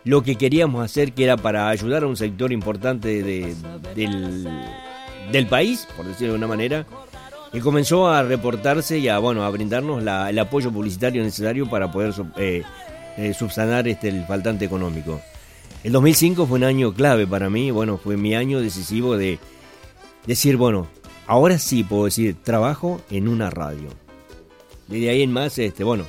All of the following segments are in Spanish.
lo que queríamos hacer, que era para ayudar a un sector importante del país, por decirlo de una manera, y comenzó a reportarse y a brindarnos el apoyo publicitario necesario para poder subsanar el faltante económico. El 2005 fue un año clave para mí, fue mi año decisivo de decir, ahora sí puedo decir, trabajo en una radio. Desde ahí en más, después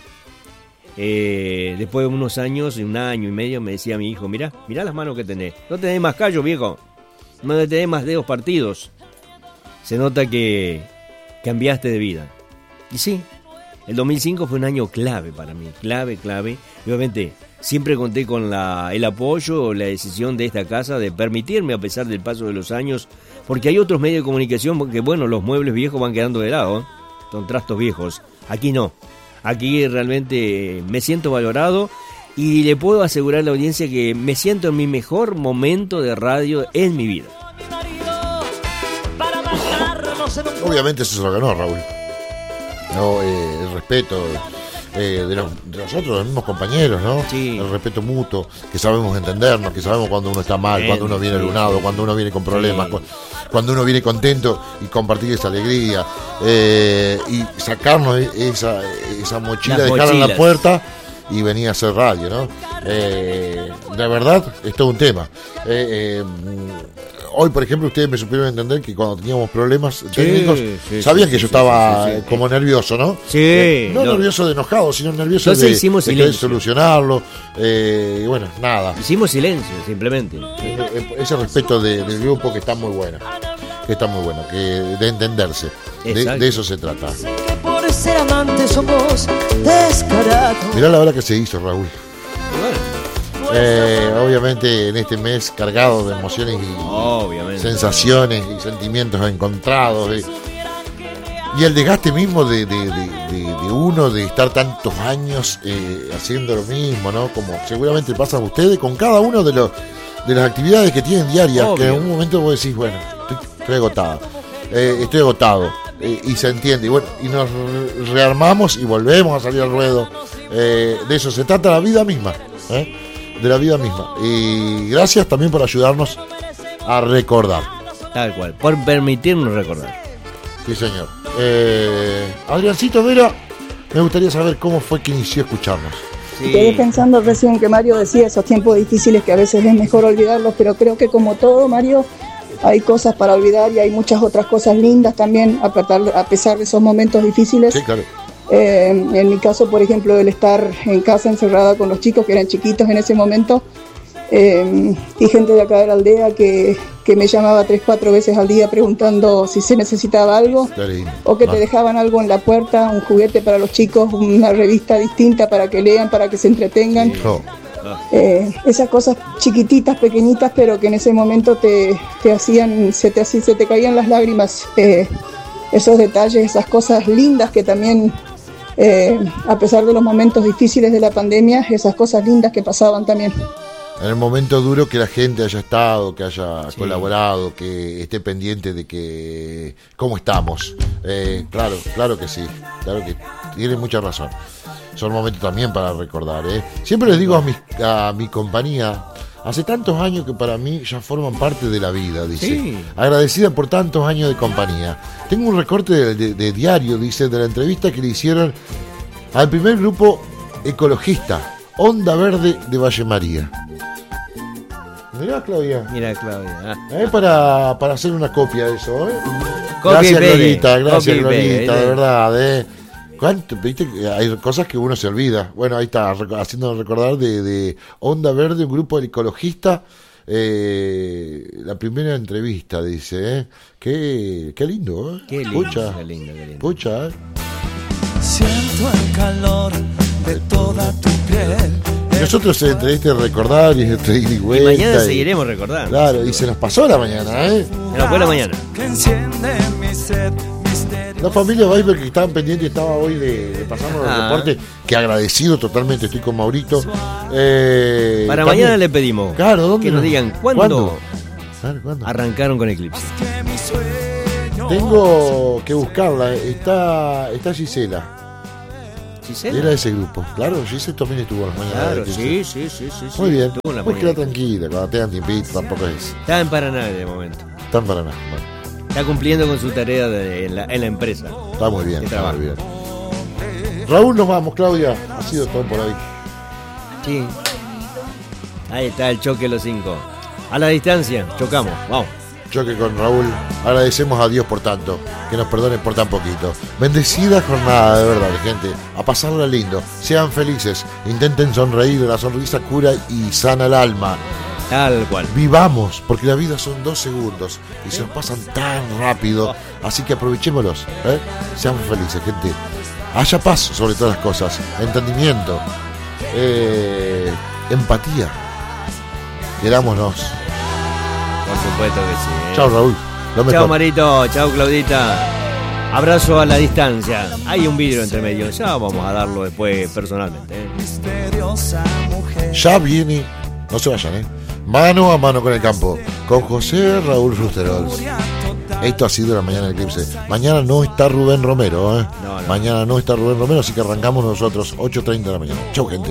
de unos años, un año y medio, me decía mi hijo, mirá las manos que tenés, no tenés más callo, viejo, no tenés más dedos partidos, se nota que cambiaste de vida. Y sí, el 2005 fue un año clave para mí, clave, y obviamente siempre conté con el apoyo o la decisión de esta casa de permitirme, a pesar del paso de los años, porque hay otros medios de comunicación que, los muebles viejos van quedando de lado, son trastos viejos. Aquí no, aquí realmente me siento valorado y le puedo asegurar a la audiencia que me siento en mi mejor momento de radio en mi vida. Obviamente eso se lo ganó, Raúl. No, el respeto de nosotros, los mismos compañeros, ¿no? Sí. El respeto mutuo, que sabemos entendernos, que sabemos cuando uno está mal, cuando uno viene lunado, cuando uno viene con problemas, cuando uno viene contento y compartir esa alegría y sacarnos esa mochila, dejarla en la puerta y venir a hacer radio, ¿no? De verdad, es todo un tema. Hoy, por ejemplo, ustedes me supieron entender que cuando teníamos problemas técnicos, sabían que yo estaba como nervioso, ¿no? Sí. No nervioso de enojado, sino nervioso de querer solucionarlo. Y nada. Hicimos silencio, simplemente. Ese respeto del grupo que está muy bueno. Que de entenderse. De eso se trata. Por ser amantes somos descarados. Mirá la hora que se hizo, Raúl. Obviamente en este mes cargado de emociones y sensaciones y sentimientos encontrados y el desgaste mismo de uno de estar tantos años haciendo lo mismo, ¿no? Como seguramente pasa a ustedes con cada uno de las actividades que tienen diarias. Obvio. Que en un momento vos decís, estoy agotado, estoy agotado, y se entiende, y nos rearmamos y volvemos a salir al ruedo. De eso se trata la vida misma, de la vida misma. Y gracias también por ayudarnos a recordar. Tal cual, por permitirnos recordar. Sí, señor. Adriancito Vera, me gustaría saber cómo fue que inició a escucharnos. Sí. Quedé pensando recién que Mario decía esos tiempos difíciles que a veces es mejor olvidarlos, pero creo que como todo, Mario, hay cosas para olvidar y hay muchas otras cosas lindas también a pesar de esos momentos difíciles. Sí, claro. En mi caso, por ejemplo, el estar en casa encerrada con los chicos que eran chiquitos en ese momento, y gente de acá de la aldea que me llamaba 3-4 veces al día preguntando si se necesitaba algo, o que te dejaban algo en la puerta, un juguete para los chicos, una revista distinta para que lean, para que se entretengan. Esas cosas chiquititas, pequeñitas, pero que en ese momento te hacían, se te caían las lágrimas. Esos detalles, esas cosas lindas que también, a pesar de los momentos difíciles de la pandemia, esas cosas lindas que pasaban también. En el momento duro, que la gente haya estado, que haya colaborado, que esté pendiente de que cómo estamos. Claro que sí, claro que tiene mucha razón. Son momentos también para recordar. Siempre les digo a mi compañía, hace tantos años que para mí ya forman parte de la vida, dice. Sí. Agradecida por tantos años de compañía. Tengo un recorte de diario, dice, de la entrevista que le hicieron al primer grupo ecologista, Onda Verde de Valle María. Mirá, Claudia. Para hacer una copia de eso, Gracias, Glorita, de verdad, ¿Cuánto? ¿Viste? Hay cosas que uno se olvida. Bueno, ahí está, haciendo recordar de Onda Verde, un grupo ecologista. La primera entrevista, dice, Qué lindo, Qué lindo. Pucha, Siento el calor de toda tu piel. Nosotros entre recordar y entre ir y vuelta. Y mañana seguiremos recordando. Claro, y se nos pasó la mañana, Se nos fue la mañana. Que enciende mi sed. La familia Viper que estaban pendientes, estaba hoy de pasarnos el reporte, que agradecido totalmente, estoy con Maurito. Para también, mañana le pedimos que nos digan ¿cuándo? Arrancaron con Eclipse. Tengo que buscarla, está Gisela. Gisela. Era ese grupo. Claro, Gisela también estuvo a las mañanas. Claro, sí. Muy bien. Pues queda tranquila, cuando tengan tiempito, tampoco es. Está en Paraná en el momento. Está en Paraná. Bueno. Está cumpliendo con su tarea en la empresa. Está muy bien, está muy bien. Raúl, nos vamos, Claudia. Ha sido todo por ahí. Sí. Ahí está el choque los 5. A la distancia, chocamos. Vamos. Choque con Raúl. Agradecemos a Dios por tanto. Que nos perdone por tan poquito. Bendecida jornada, de verdad, gente. A pasarla lindo. Sean felices. Intenten sonreír. La sonrisa cura y sana el alma. Tal cual. Vivamos, porque la vida son 2 segundos y se nos pasan tan rápido. Así que aprovechémoslos. Sean felices, gente. Haya paz sobre todas las cosas. Entendimiento. Empatía. Querámonos. Por supuesto que sí. Chao, Raúl. Chao, Marito. Chao, Claudita. Abrazo a la distancia. Hay un vidrio entre medio. Ya vamos a darlo después personalmente. Ya viene. No se vayan, Mano a mano con el campo. Con José Raúl Rusterols. Esto ha sido la mañana del Eclipse. Mañana no está Rubén Romero. No. Mañana no está Rubén Romero, así que arrancamos nosotros 8:30 de la mañana. Chau, gente.